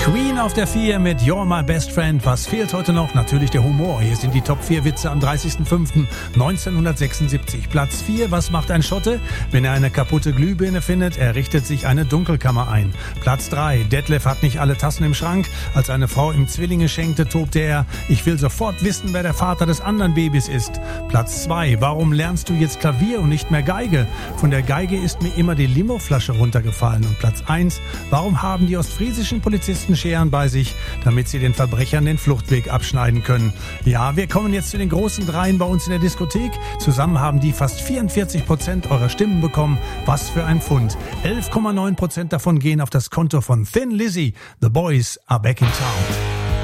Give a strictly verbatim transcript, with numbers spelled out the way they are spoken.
Queen auf der vier mit You're My Best Friend. Was fehlt heute noch? Natürlich der Humor. Hier sind die Top vier Witze am dreißigsten fünften neunzehnhundertsechsundsiebzig. Platz vier. Was macht ein Schotte? Wenn er eine kaputte Glühbirne findet, er richtet sich eine Dunkelkammer ein. Platz drei. Detlef hat nicht alle Tassen im Schrank. Als eine Frau ihm Zwillinge schenkte, tobte er: Ich will sofort wissen, wer der Vater des anderen Babys ist. Platz zwei. Warum lernst du jetzt Klavier und nicht mehr Geige? Von der Geige ist mir immer die Limoflasche runtergefallen. Und Platz eins. Warum haben die ostfriesischen Polizisten Scheren bei sich, damit sie den Verbrechern den Fluchtweg abschneiden können? Ja, wir kommen jetzt zu den großen Dreien bei uns in der Diskothek. Zusammen haben die fast vierundvierzig Prozent eurer Stimmen bekommen. Was für ein Fund. elf Komma neun Prozent davon gehen auf das Konto von Thin Lizzy. The Boys are back in town.